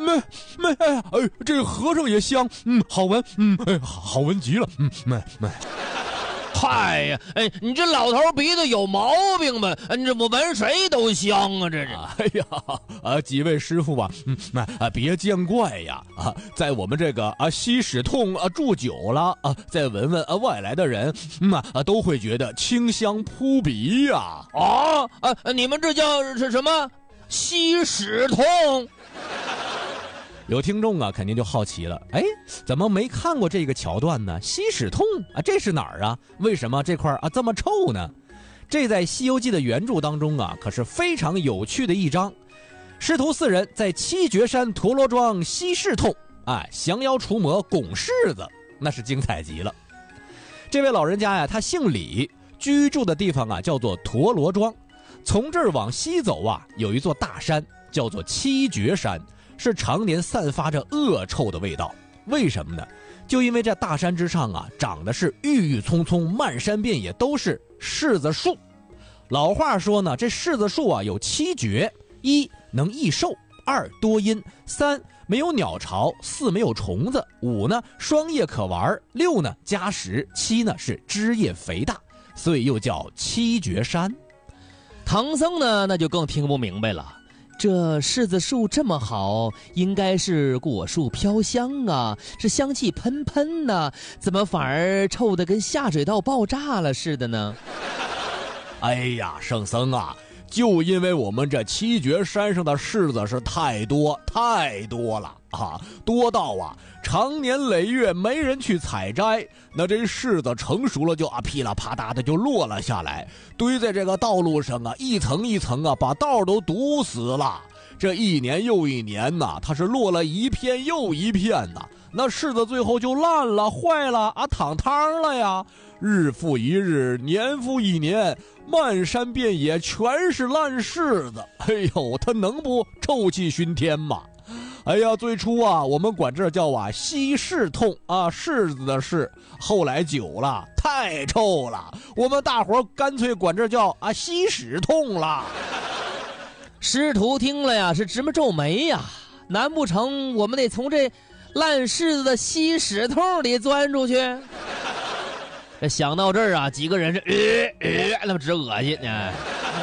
这和尚也香，好闻，好闻极了， 嗨呀，你这老头鼻子有毛病吧？你这我闻谁都香啊，这是。 哎呀，几位师傅啊，别见怪呀，在我们这个西史通住久了再闻闻外来的人，都会觉得清香扑鼻呀。 你们这叫是什么？西史通？ 有听众肯定就好奇了，怎么没看过这个桥段呢？西史通这是哪儿啊？为什么这块这么臭呢？这在《西游记》的原著当中可是非常有趣的一章。师徒四人在七绝山陀罗庄西市通降妖除魔拱柿子，那是精彩极了。这位老人家他姓李，居住的地方叫做陀罗庄。从这儿往西走有一座大山叫做七绝山，是常年散发着恶臭的味道。为什么呢？就因为这大山之上长的是郁郁葱葱，漫山遍野都是柿子树。老话说呢，这柿子树有七绝：一能益寿，二多阴，三没有鸟巢，四没有虫子，五呢双叶可玩，六呢加实，七呢是枝叶肥大，所以又叫七绝山。 唐僧呢，那就更听不明白了。这柿子树这么好，应该是果树飘香啊，是香气喷喷呢，怎么反而臭得跟下水道爆炸了似的呢？ 哎呀，圣僧就因为我们这七绝山上的柿子是太多了多到常年累月没人去采摘，那这柿子成熟了就噼啦啪嗒的就落了下来，堆在这个道路上一层一层把道都堵死了。这一年又一年它是落了一片又一片那柿子最后就烂了坏了淌汤了呀。日复一日，年复一年，漫山遍野全是烂柿子。它能不臭气熏天吗？最初我们管这叫西市通柿子的柿，后来久了太臭了，我们大伙干脆管这叫西史通了。 师徒听了是直么皱眉呀，难不成我们得从这烂柿子的西史通里钻出去？想到这儿几个人是那么直恶心呢。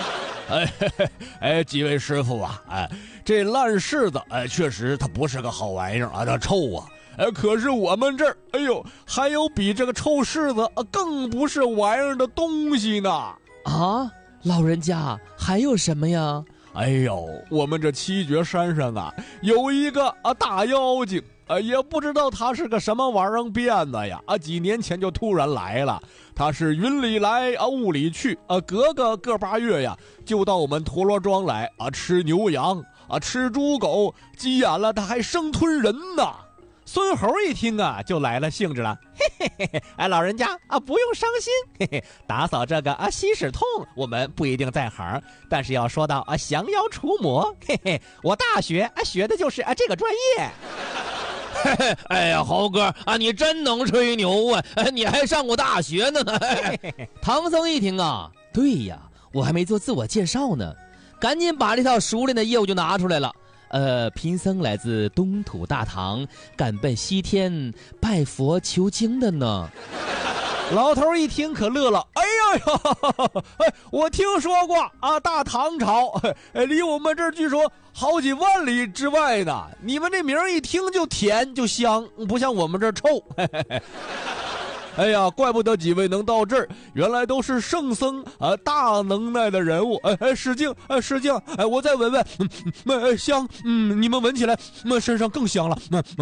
几位师傅这烂柿子确实它不是个好玩意儿它臭可是我们这儿还有比这个臭柿子更不是玩意儿的东西呢。 老人家还有什么呀？ 我们这七绝山上有一个大妖精也不知道他是个什么玩意儿变的呀几年前就突然来了，他是云里来雾里去隔个个把月呀就到我们陀罗庄来吃牛羊吃猪狗，急眼了他还生吞人呢。孙猴一听就来了兴致了，老人家不用伤心，打扫这个西史通我们不一定在行，但是要说到降妖除魔，我大学学的就是这个专业。 豪哥你真能吹牛你还上过大学呢。唐僧一听对呀，我还没做自我介绍呢，赶紧把这套熟练的业务就拿出来了。贫僧来自东土大唐，赶奔西天拜佛求经的呢。 老头一听可乐了，我听说过大唐朝离我们这儿据说好几万里之外呢，你们这名一听就甜就香，不像我们这儿臭。怪不得几位能到这儿，原来都是圣僧大能耐的人物。使劲，我再闻闻，香，你们闻起来身上更香了。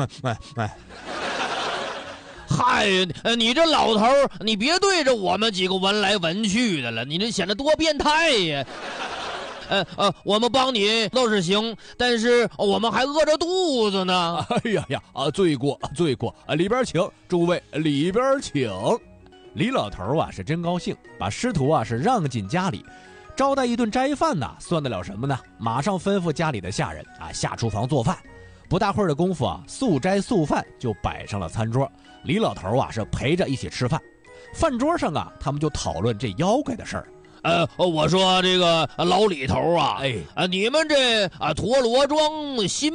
嗨，你这老头你别对着我们几个闻来闻去的了，你这显得多变态呀。我们帮你倒是行，但是我们还饿着肚子呢。 罪过，里边请，诸位里边请。李老头是真高兴，把师徒是让进家里，招待一顿斋饭算得了什么呢？马上吩咐家里的下人下厨房做饭。不大会儿的功夫素斋素饭就摆上了餐桌，李老头是陪着一起吃饭。饭桌上他们就讨论这妖怪的事儿。 我说这个老李头你们这陀罗庄新